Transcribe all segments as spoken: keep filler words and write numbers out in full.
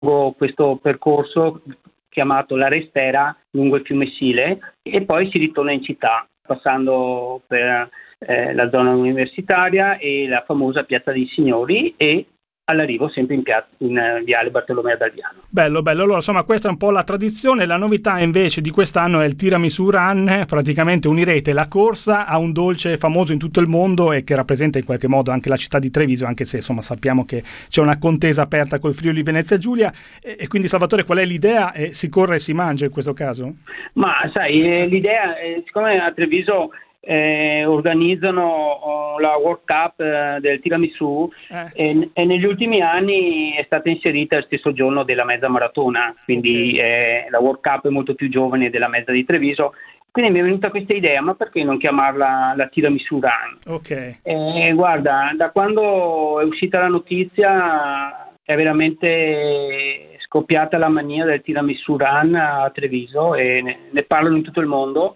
questo percorso chiamato la Restera lungo il fiume Sile e poi si ritorna in città passando per eh, la zona universitaria e la famosa Piazza dei Signori e all'arrivo sempre in, piazza, in uh, viale Bartolomeo d'Alviano. Bello, bello. Allora, insomma, questa è un po' la tradizione. La novità invece di quest'anno è il Tiramisù Run. Praticamente unirete la corsa a un dolce famoso in tutto il mondo e che rappresenta in qualche modo anche la città di Treviso, anche se insomma sappiamo che c'è una contesa aperta col Friuli Venezia Giulia. E, e quindi, Salvatore, qual è l'idea? Eh, si corre e si mangia in questo caso? Ma sai, eh, l'idea, eh, siccome a Treviso Eh, organizzano oh, la World Cup eh, del tiramisù eh. e, e negli ultimi anni è stata inserita il stesso giorno della mezza maratona, quindi okay. eh, la World Cup è molto più giovane della mezza di Treviso, quindi mi è venuta questa idea, ma perché non chiamarla la Tiramisù Run? Okay. Eh, guarda, da quando è uscita la notizia è veramente scoppiata la mania del Tiramisù Run a Treviso e ne, ne parlano in tutto il mondo.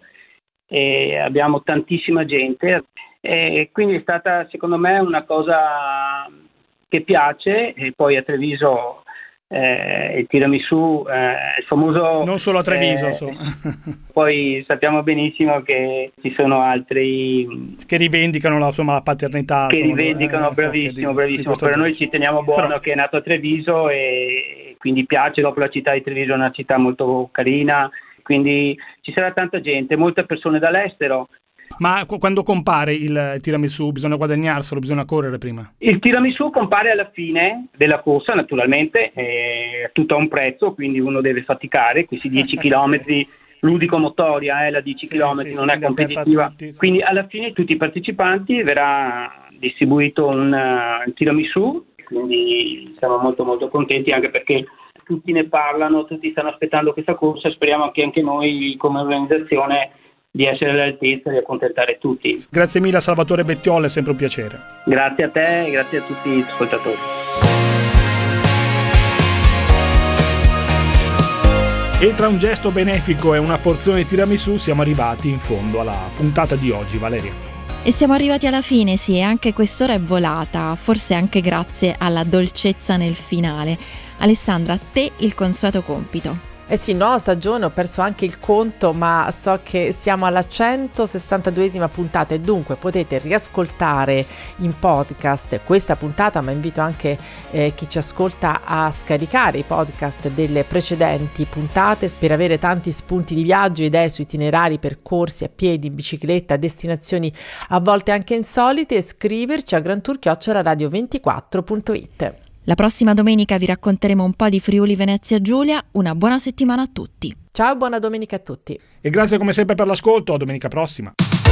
E abbiamo tantissima gente e quindi è stata secondo me una cosa che piace e poi a Treviso eh, il tiramisù eh, il famoso non solo a Treviso eh, insomma. Poi sappiamo benissimo che ci sono altri che rivendicano la, insomma, la paternità che insomma, bravissimo eh, bravissimo di, bravissimo di però noi ci teniamo buono però... che è nato a Treviso e quindi piace. Dopo la città di Treviso è una città molto carina, quindi ci sarà tanta gente, molte persone dall'estero. Ma quando compare il tiramisù bisogna guadagnarselo, bisogna correre prima? Il tiramisù compare alla fine della corsa, naturalmente, è tutto a un prezzo, quindi uno deve faticare, questi dieci chilometri ludico-motoria, eh, la dieci sì, chilometri sì, non sì, è competitiva, tutti, sì, quindi sì. Alla fine tutti i partecipanti verrà distribuito un uh, tiramisù, quindi siamo molto molto contenti anche perché tutti ne parlano, tutti stanno aspettando questa corsa, speriamo che anche noi come organizzazione di essere all'altezza di accontentare tutti. Grazie mille a Salvatore Bettiol, è sempre un piacere. Grazie a te e grazie a tutti gli ascoltatori. E tra un gesto benefico e una porzione di tiramisù siamo arrivati in fondo alla puntata di oggi, Valeria. E siamo arrivati alla fine, sì, e anche quest'ora è volata, forse anche grazie alla dolcezza nel finale. Alessandra, a te il consueto compito. Eh sì, nuova stagione, ho perso anche il conto, ma so che siamo alla centosessantaduesima puntata e dunque potete riascoltare in podcast questa puntata, ma invito anche eh, chi ci ascolta a scaricare i podcast delle precedenti puntate per avere tanti spunti di viaggio, idee su itinerari, percorsi a piedi, in bicicletta, destinazioni a volte anche insolite e scriverci a grantour chiocciola radio ventiquattro punto it. La prossima domenica vi racconteremo un po' di Friuli Venezia Giulia. Una buona settimana a tutti. Ciao e buona domenica a tutti. E grazie come sempre per l'ascolto, a domenica prossima.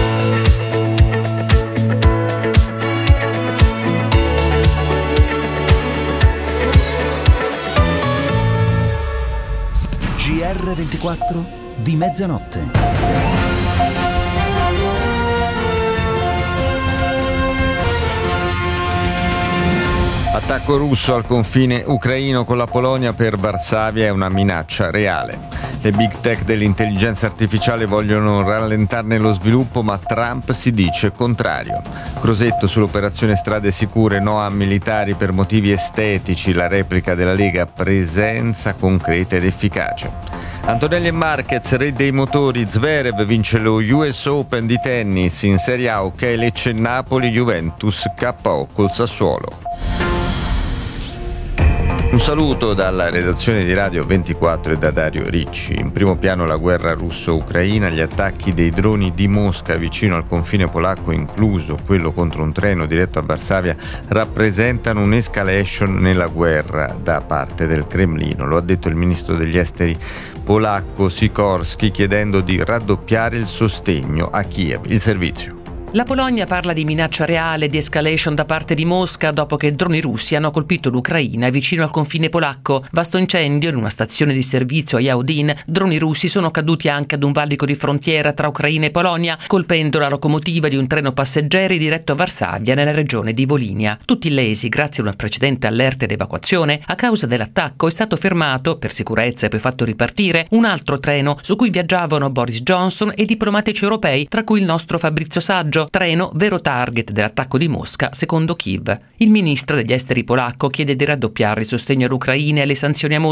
G R ventiquattro di mezzanotte. Attacco russo al confine ucraino con la Polonia per Varsavia è una minaccia reale. Le big tech dell'intelligenza artificiale vogliono rallentarne lo sviluppo, ma Trump si dice contrario. Crosetto sull'operazione Strade Sicure, no a militari per motivi estetici, la replica della Lega, presenza concreta ed efficace. Antonelli e Marquez, re dei motori, Zverev vince lo U S Open di tennis, in Serie A ok Lecce e Napoli, Juventus K O col Sassuolo. Un saluto dalla redazione di Radio ventiquattro e da Dario Ricci. In primo piano la guerra russo-ucraina, gli attacchi dei droni di Mosca vicino al confine polacco, incluso quello contro un treno diretto a Varsavia, rappresentano un'escalation nella guerra da parte del Cremlino. Lo ha detto il ministro degli esteri polacco Sikorski, chiedendo di raddoppiare il sostegno a Kiev. Il servizio. La Polonia parla di minaccia reale di escalation da parte di Mosca dopo che droni russi hanno colpito l'Ucraina vicino al confine polacco. Vasto incendio in una stazione di servizio a Yaudin. Droni russi sono caduti anche ad un valico di frontiera tra Ucraina e Polonia, colpendo la locomotiva di un treno passeggeri diretto a Varsavia nella regione di Volinia. Tutti illesi grazie a una precedente allerta ed evacuazione. A causa dell'attacco è stato fermato, per sicurezza e poi fatto ripartire, un altro treno su cui viaggiavano Boris Johnson e diplomatici europei, tra cui il nostro Fabrizio Saggio. pomeriggio, treno vero target dell'attacco di Mosca, secondo Kiev. Il ministro degli esteri polacco chiede di raddoppiare il sostegno all'Ucraina e le sanzioni a Mosca